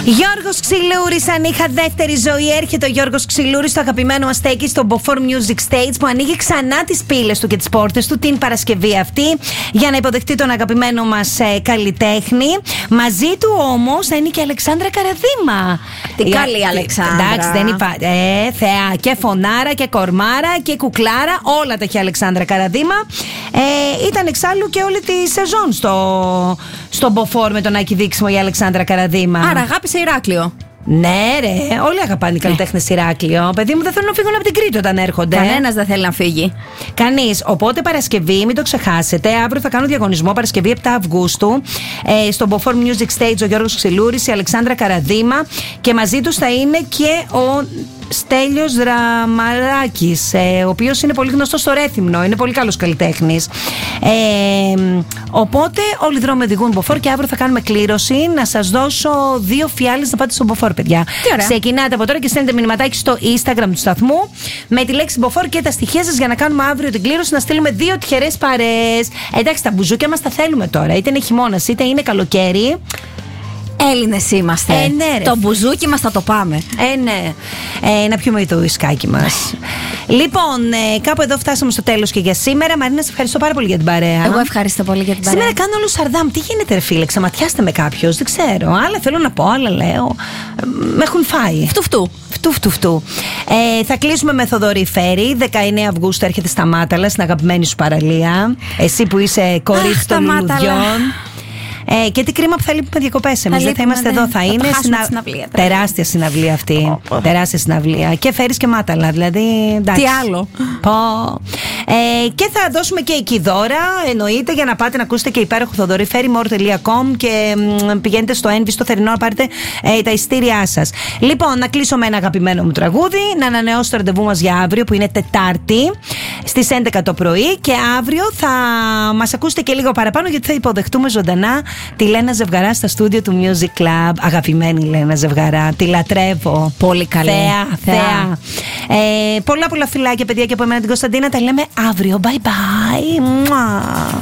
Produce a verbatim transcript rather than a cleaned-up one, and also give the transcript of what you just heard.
Γιώργος Ξυλούρης, αν είχα δεύτερη ζωή. Έρχεται ο Γιώργος Ξυλούρης στο αγαπημένο μας στέκι στο Beaufort Music Stage, που ανοίγει ξανά τις πύλες του και τις πόρτες του την Παρασκευή αυτή για να υποδεχτεί τον αγαπημένο μας ε, καλλιτέχνη. Μαζί του όμως θα είναι και η Αλεξάνδρα Καραδίμα. Την η, καλή Αλεξάνδρα. Εντάξει, δεν είπα. Ε, θεά και φωνάρα και κορμάρα και κουκλάρα. Όλα τα έχει η Αλεξάνδρα Καραδίμα. Ε, ήταν εξάλλου και όλη τη σεζόν στο, στο Beaufort με τον Άκη Δείξιμο η Αλεξάνδρα Καραδίμα. Άρα αγάπησε Ηράκλειο. Ναι, ρε, όλοι αγαπάνε οι καλλιτέχνες Ηράκλειο. Παιδί μου, δεν θέλουν να φύγουν από την Κρήτη όταν έρχονται. Κανένας δεν θέλει να φύγει. Κανείς. Οπότε Παρασκευή, μην το ξεχάσετε. Αύριο θα κάνω διαγωνισμό Παρασκευή επτά Αυγούστου ε, στο Beaufort Music Stage ο Γιώργος Ξυλούρης, η Αλεξάνδρα Καραδίμα και μαζί τους θα είναι και ο Στέλιος Δραμαράκης, ε, ο οποίος είναι πολύ γνωστός στο Ρέθυμνο, είναι πολύ καλός καλλιτέχνης. Ε, οπότε όλοι οι δρόμοι οδηγούν Beaufort και αύριο θα κάνουμε κλήρωση να σας δώσω δύο φιάλες να πάτε στο Beaufort, παιδιά. Ξεκινάτε από τώρα και στέλνετε μηνυματάκι στο Instagram του σταθμού με τη λέξη Beaufort και τα στοιχεία σας για να κάνουμε αύριο την κλήρωση, να στείλουμε δύο τυχερές παρέες. Εντάξει, τα μπουζούκια μας τα θέλουμε τώρα, είτε είναι χειμώνας είτε είναι καλοκαίρι. Έλληνες είμαστε. Ε, ναι, ρε. Το μπουζούκι μας θα το πάμε. Ε, ναι. Ε, να πιούμε το ουισκάκι μας. Λοιπόν, ε, κάπου εδώ φτάσαμε στο τέλος και για σήμερα. Μαρίνα, σε ευχαριστώ πάρα πολύ για την παρέα. Εγώ ευχαριστώ πολύ για την παρέα. Σήμερα κάνω όλο σαρδάμ. Τι γίνεται, ρε φίλε, ξαματιάστε με κάποιος. Δεν ξέρω. Άλλα θέλω να πω, άλλα λέω. Με έχουν φάει. Φτου φτου. Φτου φτου φτου. Ε, θα κλείσουμε με Θοδωρή Φέρη. δεκαεννέα Αυγούστου έρχεται στα Μάταλα, στην αγαπημένη σου παραλία. Εσύ που είσαι κορίτσι των λουλουδιών. Ε, και τι κρίμα που θα λείπουμε διακοπές εμείς. Δεν θα είμαστε εδώ. Θα, θα είναι συνα... συναυλία, τεράστια συναυλία αυτή. Oh, oh. Τεράστια συναυλία. Και Φέρης και Μάταλα. Δηλαδή. Εντάξει. Τι άλλο. Πω. Ε, και θα δώσουμε και εκεί δώρα. Εννοείται για να πάτε να ακούσετε και υπέροχο Θοδωρή Φέρη more τελεία com και μ, πηγαίνετε στο Envy στο θερινό να πάρετε ε, τα ειστήριά σας. Λοιπόν, να κλείσω με ένα αγαπημένο μου τραγούδι. Να ανανεώσω το ραντεβού μας για αύριο που είναι Τετάρτη στις έντεκα το πρωί. Και αύριο θα μας ακούσετε και λίγο παραπάνω γιατί θα υποδεχτούμε ζωντανά τη Λένα Ζευγαρά στα στούντιο του Music Club. Αγαπημένη Λένα Ζευγαρά, τη λατρεύω. Πολύ καλή. Θέα, θέα. Ε, πολλά πολλά φιλάκια, παιδιά, και από εμένα την Κωνσταντίνα. Τα λέμε αύριο. Bye bye. Μουα.